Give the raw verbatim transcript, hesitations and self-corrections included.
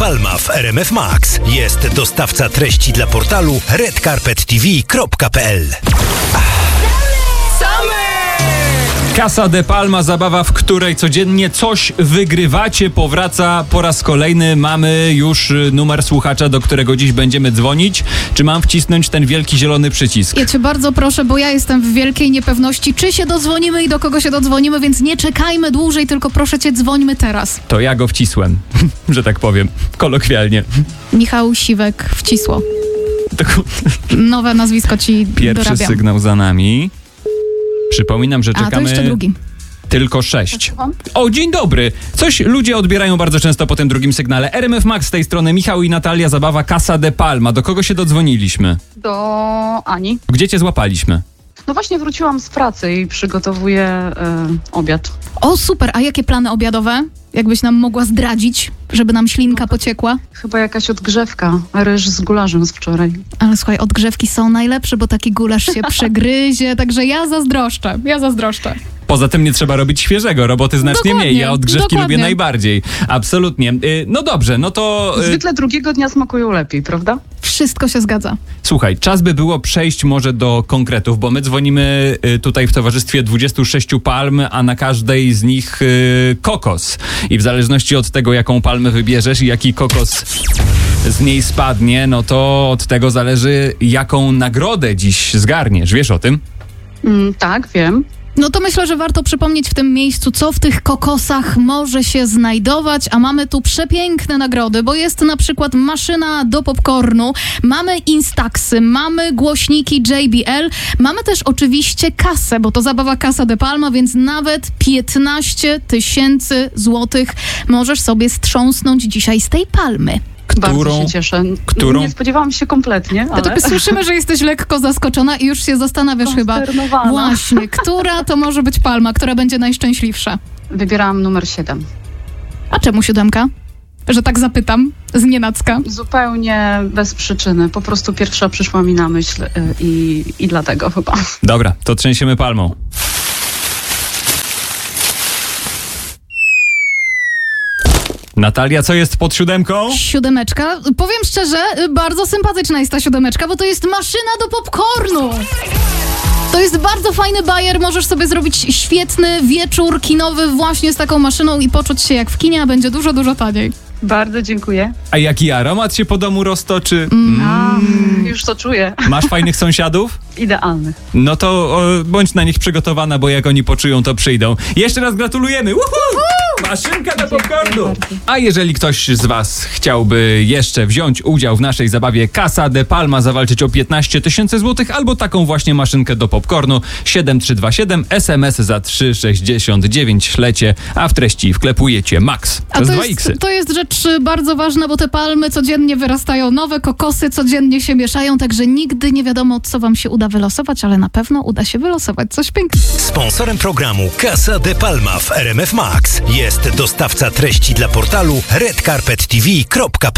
Palma w R M F Max. Jest dostawca treści dla portalu red carpet t v kropka p l. Casa de Palma, zabawa, w której codziennie coś wygrywacie, powraca po raz kolejny. Mamy już numer słuchacza, do którego dziś będziemy dzwonić. Czy mam wcisnąć ten wielki zielony przycisk? Ja cię bardzo proszę, bo ja jestem w wielkiej niepewności, czy się dodzwonimy i do kogo się dodzwonimy, więc nie czekajmy dłużej, tylko proszę cię, dzwońmy teraz. To ja go wcisłem, że tak powiem, kolokwialnie. Michał Siwek wcisło. To... Nowe nazwisko ci Pierwszy dorabiam. sygnał za nami. Przypominam, że czekamy... A, to jeszcze drugi. Tylko sześć. O, dzień dobry. Coś ludzie odbierają bardzo często po tym drugim sygnale. R M F Max z tej strony, Michał i Natalia, zabawa Casa de Palma. Do kogo się dodzwoniliśmy? Do Ani. Gdzie cię złapaliśmy? No właśnie wróciłam z pracy i przygotowuję e, obiad. O, super. A jakie plany obiadowe? Jakbyś nam mogła zdradzić, żeby nam ślinka pociekła? Chyba jakaś odgrzewka, ryż z gularzem z wczoraj. Ale słuchaj, odgrzewki są najlepsze, bo taki gulasz się przegryzie, także ja zazdroszczę, ja zazdroszczę. Poza tym nie trzeba robić świeżego, roboty znacznie Dokładnie, mniej. Ja odgrzewki dokładnie. lubię najbardziej. Absolutnie. Yy, no dobrze, no to... Yy, Zwykle drugiego dnia smakują lepiej, prawda? Wszystko się zgadza. Słuchaj, czas by było przejść może do konkretów, bo my dzwonimy yy, tutaj w towarzystwie dwudziestu sześciu palm, a na każdej z nich yy, kokos. I w zależności od tego, jaką palmę wybierzesz i jaki kokos z niej spadnie, no to od tego zależy, jaką nagrodę dziś zgarniesz. Wiesz o tym? Mm, tak, wiem. No to myślę, że warto przypomnieć w tym miejscu, co w tych kokosach może się znajdować, a mamy tu przepiękne nagrody, bo jest na przykład maszyna do popcornu, mamy Instaxy, mamy głośniki J B L, mamy też oczywiście kasę, bo to zabawa Casa de Palma, więc nawet piętnaście tysięcy złotych możesz sobie strząsnąć dzisiaj z tej palmy. Którą, Bardzo się cieszę. którą... Nie spodziewałam się kompletnie, ale... To słyszymy, że jesteś lekko zaskoczona i już się zastanawiasz chyba. Właśnie, która to może być palma, która będzie najszczęśliwsza? Wybierałam numer siedem. A czemu siódemka? Że tak zapytam, z nienacka. Zupełnie bez przyczyny. Po prostu pierwsza przyszła mi na myśl y, i, i dlatego chyba. Dobra, to trzęsiemy palmą. Natalia, co jest pod siódemką? Siódemeczka. Powiem szczerze, bardzo sympatyczna jest ta siódemeczka, bo to jest maszyna do popcornu. To jest bardzo fajny bajer, możesz sobie zrobić świetny wieczór kinowy właśnie z taką maszyną i poczuć się jak w kinie, a będzie dużo, dużo taniej. Bardzo dziękuję. A jaki aromat się po domu roztoczy? Mm. A, już to czuję. Masz fajnych sąsiadów? Idealnych. No to o, bądź na nich przygotowana, bo jak oni poczują, to przyjdą. Jeszcze raz gratulujemy! Uhu! Maszynka do popcornu! A jeżeli ktoś z was chciałby jeszcze wziąć udział w naszej zabawie Casa de Palma, zawalczyć o piętnaście tysięcy złotych albo taką właśnie maszynkę do popcornu, siedem trzy dwa siedem, S M S za trzy sześćdziesiąt dziewięć ślecie, a w treści wklepujecie Max. A to dwa jest, iksy. to jest rzecz bardzo ważna, bo te palmy codziennie wyrastają nowe, kokosy codziennie się mieszają, także nigdy nie wiadomo, co wam się uda wylosować, ale na pewno uda się wylosować coś pięknego. Sponsorem programu Casa de Palma w R M F Max jest dostawca treści dla portalu red carpet t v kropka p l.